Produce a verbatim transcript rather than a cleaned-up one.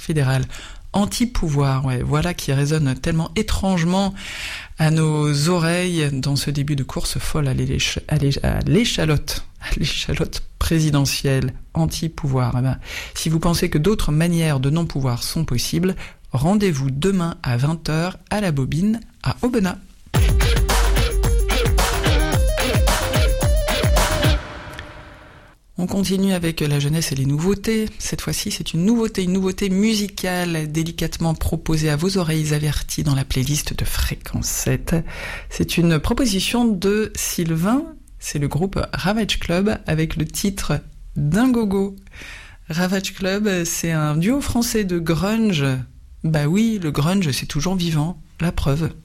fédéral anti-pouvoir, ouais, voilà qui résonne tellement étrangement à nos oreilles dans ce début de course folle à l'éch- à l'éch- à l'échalote, à l'échalote présidentielle anti-pouvoir. Eh ben, si vous pensez que d'autres manières de non-pouvoir sont possibles, rendez-vous demain à vingt heures à la Bobine à Aubenas. On continue avec la jeunesse et les nouveautés. Cette fois-ci, c'est une nouveauté, une nouveauté musicale délicatement proposée à vos oreilles averties dans la playlist de Fréquence sept. C'est une proposition de Sylvain, c'est le groupe Ravage Club avec le titre Dingogo. Ravage Club, c'est un duo français de grunge. Bah oui, le grunge, c'est toujours vivant, la preuve.